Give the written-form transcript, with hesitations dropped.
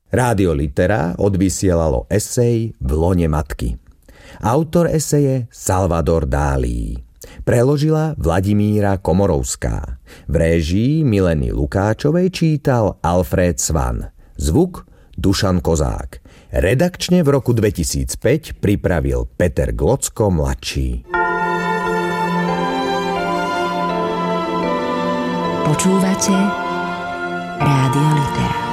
Rádio Litera odvysielalo esej V lone matky. Autor eseje Salvador Dálí. Preložila Vladimíra Komorovská. V réžii Mileny Lukáčovej čítal Alfred Svan. Zvuk Dušan Kozák. Redakčne v roku 2005 pripravil Peter Glocko mladší. Počúvate Rádio Litera.